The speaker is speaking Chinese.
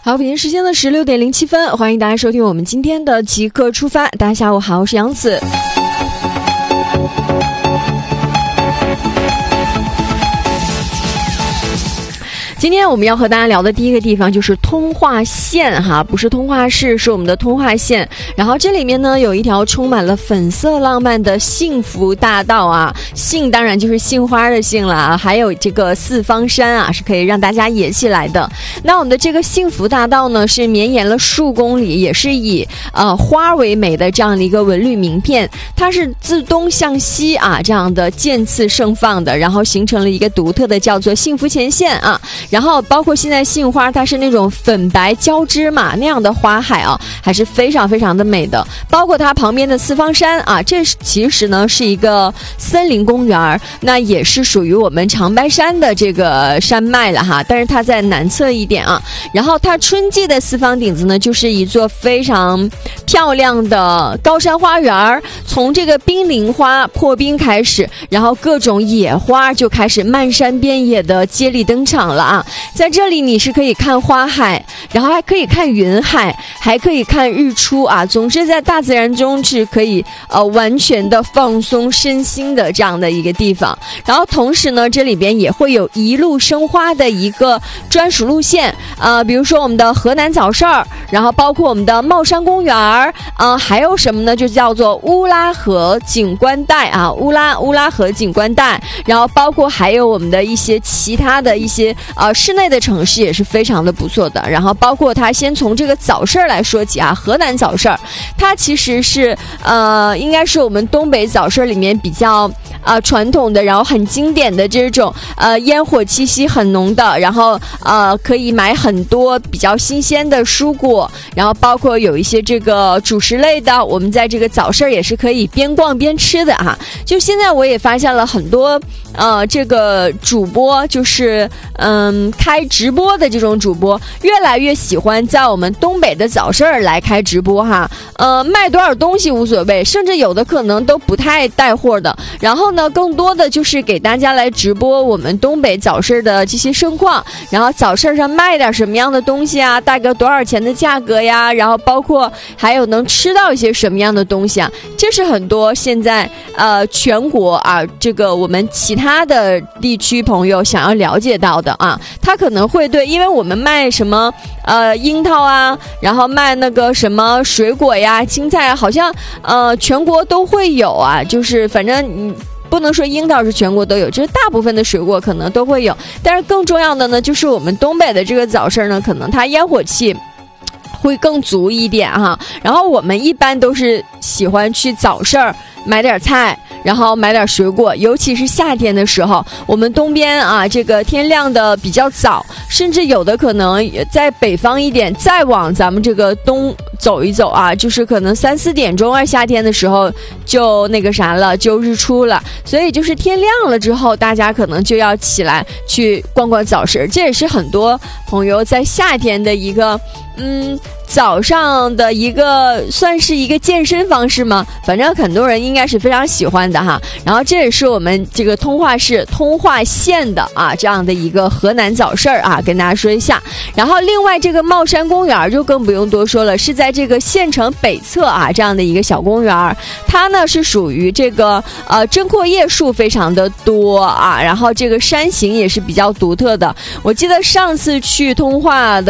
好，北京时间的16:07，欢迎大家收听我们今天的即刻出发。大家下午好，我是杨子。今天我们要和大家聊的第一个地方就是通化县哈，不是通化市，是我们的通化县。然后这里面呢有一条充满了粉色浪漫的幸福大道啊，杏当然就是杏花的杏了啊，还有这个四方山啊，是可以让大家野起来的。那我们的这个幸福大道呢是绵延了数公里，也是以花为美的这样的一个纹理名片，它是自东向西啊这样的渐次盛放的，然后形成了一个独特的叫做幸福前线啊。然后包括现在杏花它是那种粉白交织嘛那样的花海啊，还是非常非常的美的。包括它旁边的四方山啊，这其实呢是一个森林公园，那也是属于我们长白山的这个山脉了哈，但是它在南侧一点啊。然后它春季的四方顶子呢就是一座非常漂亮的高山花园，从这个冰凌花破冰开始，然后各种野花就开始漫山遍野的接力登场了啊。在这里你是可以看花海，然后还可以看云海，还可以看日出啊。总之在大自然中是可以完全的放松身心的这样的一个地方。然后同时呢这里边也会有一路生花的一个专属路线比如说我们的河南早市，然后包括我们的帽山公园还有什么呢，就叫做乌拉河景观带啊，乌拉河景观带。然后包括还有我们的一些其他的一些室内的城市也是非常的不错的。然后包括它先从这个早市来说起啊，河南早市它其实是应该是我们东北早市里面比较传统的，然后很经典的这种烟火气息很浓的，然后可以买很多比较新鲜的蔬果，然后包括有一些这个主食类的，我们在这个早市也是可以边逛边吃的哈。就现在我也发现了很多这个主播就是开直播的这种主播越来越喜欢在我们东北的早市来开直播哈，卖多少东西无所谓，甚至有的可能都不太带货的，然后呢更多的就是给大家来直播我们东北早市的这些盛况，然后早市上卖点什么样的东西啊，大概多少钱的价格呀，然后包括还有能吃到一些什么样的东西啊，这是很多现在全国啊这个我们其他的地区朋友想要了解到的啊。他可能会对，因为我们卖什么樱桃啊，然后卖那个什么水果呀青菜啊，好像全国都会有啊，就是反正不能说樱桃是全国都有，就是大部分的水果可能都会有。但是更重要的呢就是我们东北的这个早市呢可能它烟火气会更足一点哈。然后我们一般都是喜欢去早市买点菜，然后买点水果，尤其是夏天的时候，我们东边啊这个天亮的比较早，甚至有的可能在北方一点再往咱们这个东走一走啊，就是可能3、4点钟夏天的时候就那个啥了，就日出了。所以就是天亮了之后大家可能就要起来去逛逛早市，这也是很多朋友在夏天的一个早上的一个算是一个健身方式吗？反正很多人应该是非常喜欢的哈。然后这也是我们这个通化市通化县的这样的一个河南早市跟大家说一下。然后另外这个帽山公园就更不用多说了，是在这个县城北侧这样的一个小公园，它呢是属于这个针阔叶树非常的多然后这个山形也是比较独特的。我记得上次去通化的